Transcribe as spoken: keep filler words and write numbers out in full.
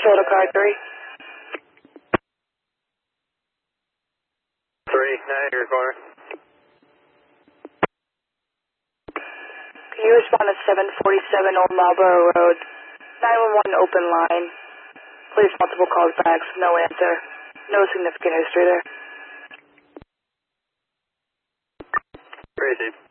Shoulder car three. Three, nine, your corner. Can you respond to seven forty-seven Old Marlboro Road? nine one one open line. Please multiple calls back, no answer. No significant history there. Crazy.